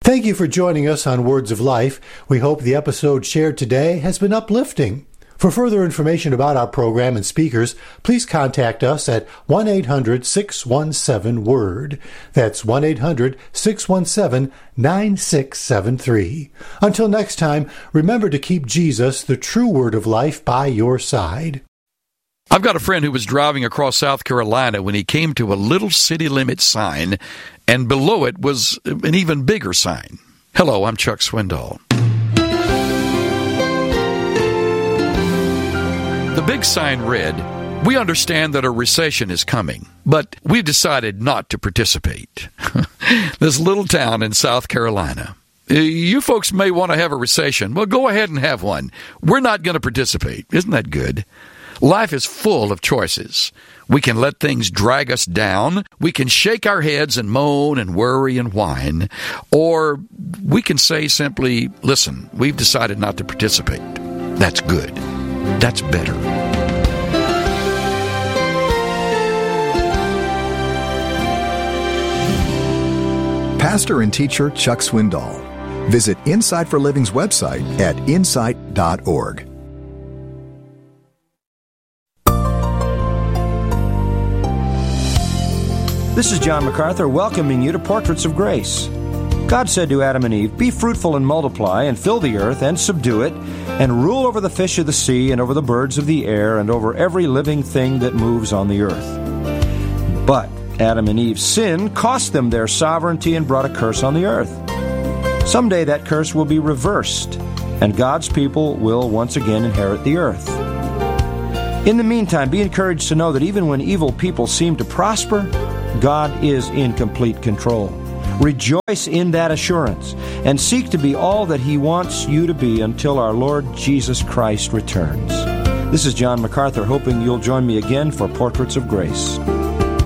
Thank you for joining us on Words of Life. We hope the episode shared today has been uplifting. For further information about our program and speakers, please contact us at 1-800-617-WORD. That's 1-800-617-9673. Until next time, remember to keep Jesus, the true Word of Life, by your side. I've got a friend who was driving across South Carolina when he came to a little city limit sign, and below it was an even bigger sign. Hello, I'm Chuck Swindoll. The big sign read, "We understand that a recession is coming, but we've decided not to participate." This little town in South Carolina. You folks may want to have a recession. Well, go ahead and have one. We're not going to participate. Isn't that good? Life is full of choices. We can let things drag us down. We can shake our heads and moan and worry and whine. Or we can say simply, listen, we've decided not to participate. That's good. That's better. Pastor and teacher Chuck Swindoll. Visit Insight for Living's website at insight.org. This is John MacArthur welcoming you to Portraits of Grace. God said to Adam and Eve, "Be fruitful and multiply, and fill the earth, and subdue it, and rule over the fish of the sea, and over the birds of the air, and over every living thing that moves on the earth." But Adam and Eve's sin cost them their sovereignty and brought a curse on the earth. Someday that curse will be reversed, and God's people will once again inherit the earth. In the meantime, be encouraged to know that even when evil people seem to prosper, God is in complete control. Rejoice in that assurance and seek to be all that He wants you to be until our Lord Jesus Christ returns. This is John MacArthur, hoping you'll join me again for Portraits of Grace.